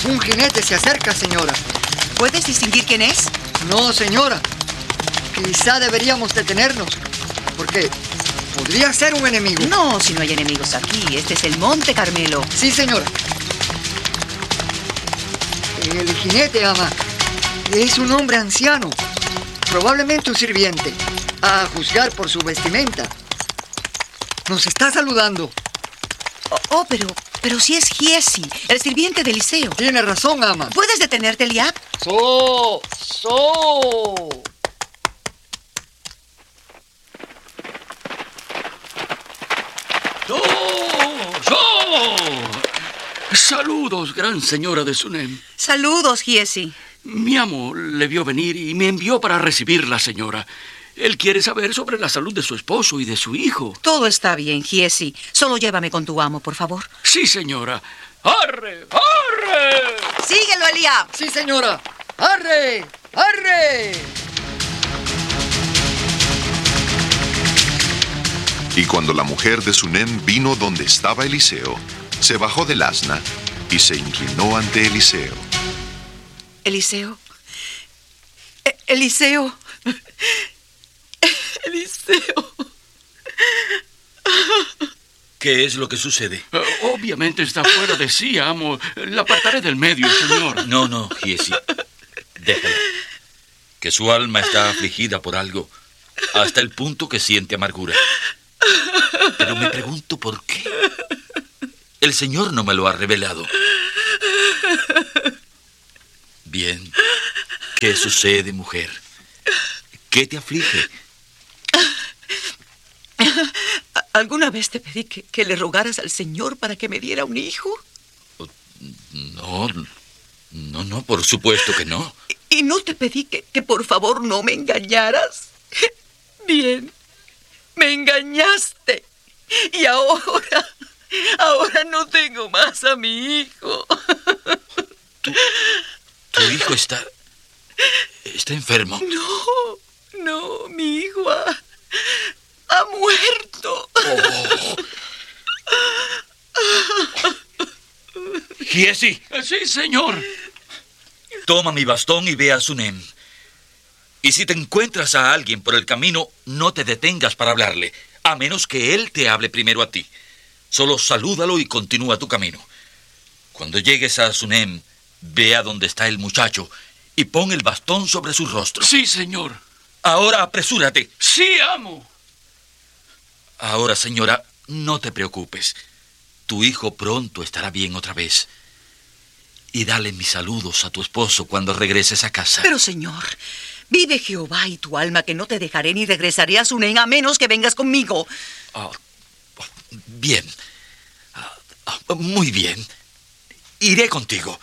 Un jinete se acerca, señora. ¿Puedes distinguir quién es? No, señora. Quizá deberíamos detenernos, porque podría ser un enemigo. No, si no hay enemigos aquí. Este es el Monte Carmelo. Sí, señora. El jinete, ama, es un hombre anciano, probablemente un sirviente, a juzgar por su vestimenta. Nos está saludando. Pero si es Giesi, el sirviente de Eliseo. Tiene razón, ama. ¿Puedes detenerte, Eliab? ¡So! Saludos, gran señora de Sunem. Saludos, Giesi. Mi amo le vio venir y me envió para recibirla, señora. Él quiere saber sobre la salud de su esposo y de su hijo. Todo está bien, Giesi. Solo llévame con tu amo, por favor. Sí, señora. ¡Arre! ¡Arre! ¡Síguelo, Eliab! Sí, señora. ¡Arre! ¡Arre! Y cuando la mujer de Sunem vino donde estaba Eliseo, se bajó del asna y se inclinó ante Eliseo. Eliseo. Eliseo. Eliseo. ¿Qué es lo que sucede? Obviamente está fuera de sí, amo. La apartaré del medio, señor. No, Giesi. Déjala. Que su alma está afligida por algo, hasta el punto que siente amargura. Pero me pregunto por qué. El Señor no me lo ha revelado. Bien. ¿Qué sucede, mujer? ¿Qué te aflige? ¿Alguna vez te pedí que le rogaras al Señor para que me diera un hijo? No, por supuesto que no. ¿Y no te pedí que por favor no me engañaras? Bien, me engañaste. Y ahora no tengo más a mi hijo. ¿Tu hijo está enfermo? No, mi hijo ha muerto. Oh. Giesi. Sí, señor. Toma mi bastón y ve a Sunem. Y si te encuentras a alguien por el camino, no te detengas para hablarle, a menos que él te hable primero a ti. Solo salúdalo y continúa tu camino. Cuando llegues a Sunem, ve a donde está el muchacho y pon el bastón sobre su rostro. Sí, señor. Ahora apresúrate. Sí, amo. Ahora, señora, no te preocupes. Tu hijo pronto estará bien otra vez. Y dale mis saludos a tu esposo cuando regreses a casa. Pero, señor, vive Jehová y tu alma, que no te dejaré ni regresaré a Sunem a menos que vengas conmigo. Bien. Muy bien. Iré contigo.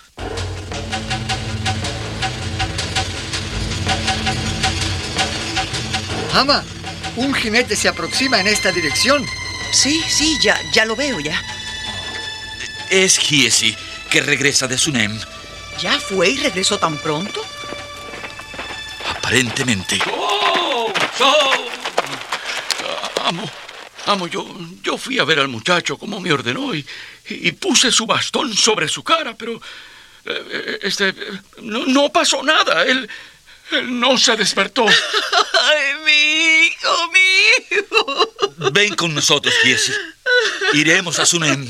Ama, un jinete se aproxima en esta dirección. Sí, ya lo veo ya. Es Giesi, que regresa de Sunem. ¿Ya fue y regresó tan pronto? Aparentemente. Amo, yo fui a ver al muchacho como me ordenó y puse su bastón sobre su cara, pero no pasó nada. Él no se despertó. ¡Ay, mi hijo! Ven con nosotros, Giesi. Iremos a Sunem.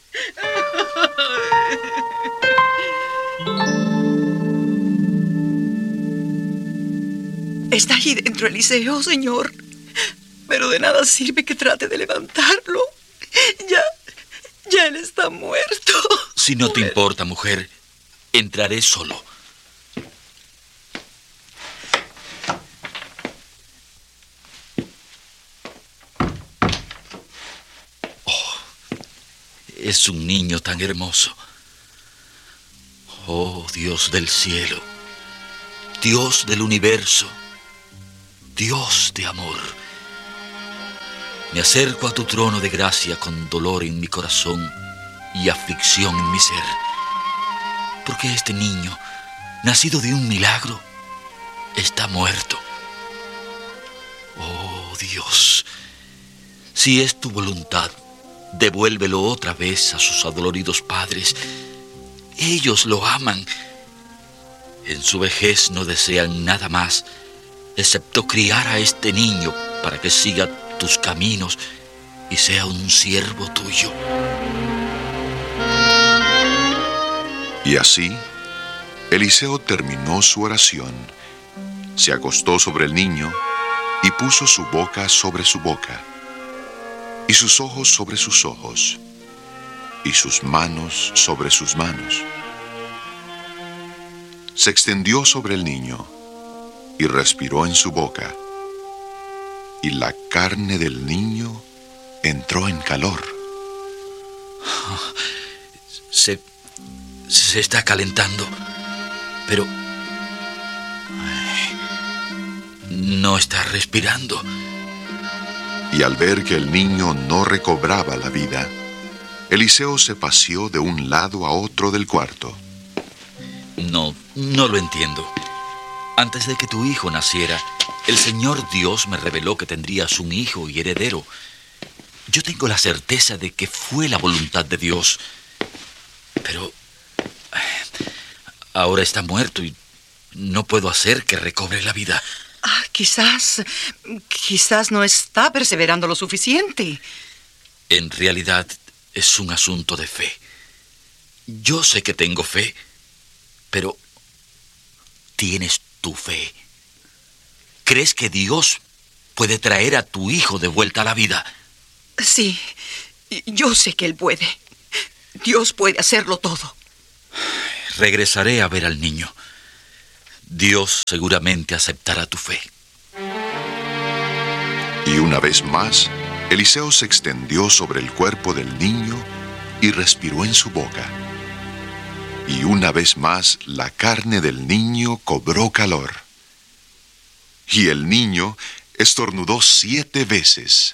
Está allí dentro Eliseo, señor. Pero de nada sirve que trate de levantarlo. Ya él está muerto. Si no te importa, mujer, entraré solo. Es un niño tan hermoso. Oh, Dios del cielo, Dios del universo, Dios de amor. Me acerco a tu trono de gracia con dolor en mi corazón y aflicción en mi ser. Porque este niño, nacido de un milagro, está muerto. Oh, Dios, si es tu voluntad, devuélvelo otra vez a sus adoloridos padres Ellos lo aman. En su vejez no desean nada más, excepto criar a este niño para que siga tus caminos y sea un siervo tuyo. Y así, Eliseo terminó su oración, se acostó sobre el niño y puso su boca sobre su boca, y sus ojos sobre sus ojos, y sus manos sobre sus manos. Se extendió sobre el niño y respiró en su boca, y la carne del niño entró en calor. Se está calentando, pero no está respirando. Y al ver que el niño no recobraba la vida, Eliseo se paseó de un lado a otro del cuarto. No lo entiendo. Antes de que tu hijo naciera, el Señor Dios me reveló que tendrías un hijo y heredero. Yo tengo la certeza de que fue la voluntad de Dios. Pero ahora está muerto y no puedo hacer que recobre la vida. Quizás no está perseverando lo suficiente. En realidad es un asunto de fe. Yo sé que tengo fe, pero ¿tienes tu fe? ¿Crees que Dios puede traer a tu hijo de vuelta a la vida? Sí, yo sé que Él puede. Dios puede hacerlo todo. Regresaré a ver al niño. Dios seguramente aceptará tu fe. Y una vez más, Eliseo se extendió sobre el cuerpo del niño y respiró en su boca. Y una vez más, la carne del niño cobró calor. Y el niño estornudó 7 veces.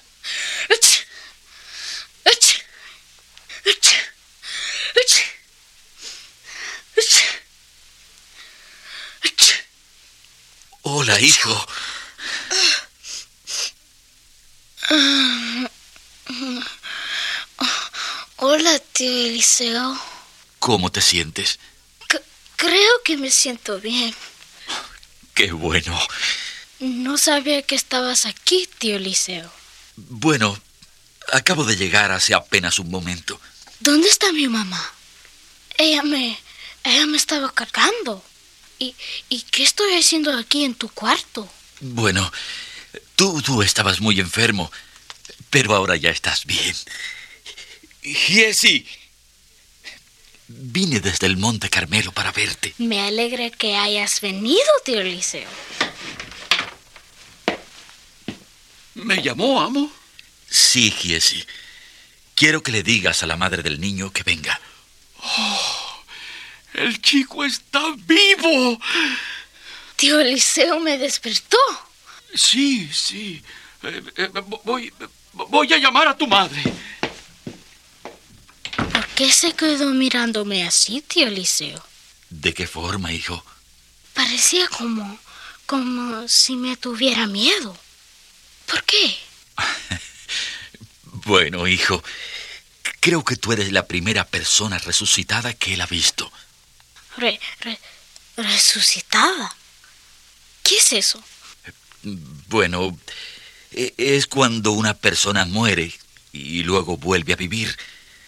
Hola, hijo. Hola, tío Eliseo. ¿Cómo te sientes? Creo que me siento bien. ¡Qué bueno! No sabía que estabas aquí, tío Eliseo. Bueno, acabo de llegar hace apenas un momento. ¿Dónde está mi mamá? Ella me estaba cargando. ¿Y qué estoy haciendo aquí en tu cuarto? Bueno, tú estabas muy enfermo, pero ahora ya estás bien. Giesi, vine desde el Monte Carmelo para verte. Me alegra que hayas venido, tío Eliseo. ¿Me llamó, amo? Sí, Giesi. Quiero que le digas a la madre del niño que venga. Oh, el chico está vivo. Tío Eliseo me despertó. Sí. Voy a llamar a tu madre. ¿Por qué se quedó mirándome así, tío Eliseo? ¿De qué forma, hijo? Parecía como si me tuviera miedo. ¿Por qué? Bueno, hijo, creo que tú eres la primera persona resucitada que él ha visto. ¿Resucitada? ¿Qué es eso? Bueno, es cuando una persona muere y luego vuelve a vivir.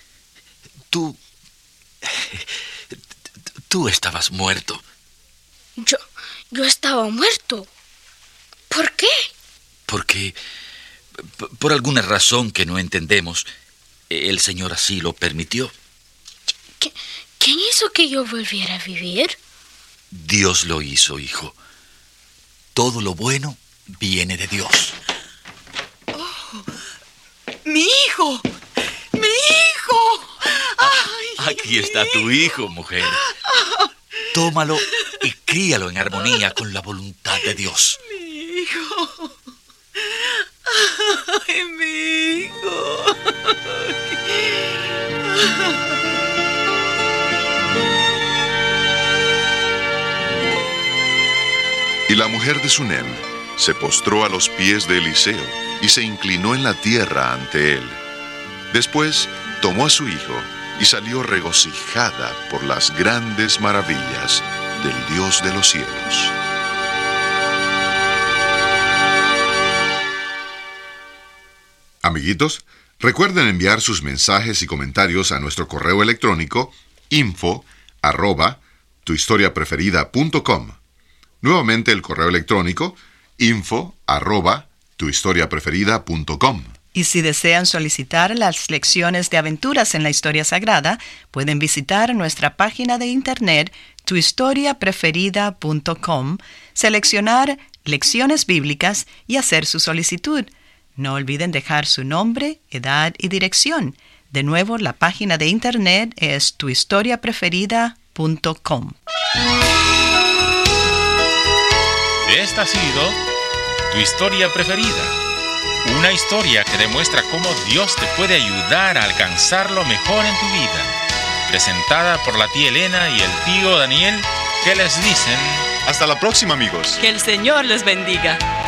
Tú estabas muerto. Yo estaba muerto. ¿Por qué? Porque, por alguna razón que no entendemos, el Señor así lo permitió. ¿Quién hizo que yo volviera a vivir? Dios lo hizo, hijo. Todo lo bueno viene de Dios. Oh, ¡mi hijo! ¡Mi hijo! ¡Ay! Aquí está tu hijo, mujer. Tómalo y críalo en armonía con la voluntad de Dios. ¡Mi hijo! ¡Ay, mi hijo! Y la mujer de Sunem se postró a los pies de Eliseo y se inclinó en la tierra ante él. Después tomó a su hijo y salió regocijada por las grandes maravillas del Dios de los cielos. Amiguitos, recuerden enviar sus mensajes y comentarios a nuestro correo electrónico info@tuhistoriapreferida.com. Nuevamente el correo electrónico info@tuhistoriapreferida.com. Y si desean solicitar las lecciones de aventuras en la historia sagrada, pueden visitar nuestra página de internet tuhistoriapreferida.com, seleccionar Lecciones Bíblicas y hacer su solicitud. No olviden dejar su nombre, edad y dirección. De nuevo, la página de internet es tuhistoriapreferida.com. Esta ha sido Tu Historia Preferida. Una historia que demuestra cómo Dios te puede ayudar a alcanzar lo mejor en tu vida. Presentada por la tía Elena y el tío Daniel, que les dicen... Hasta la próxima, amigos. Que el Señor les bendiga.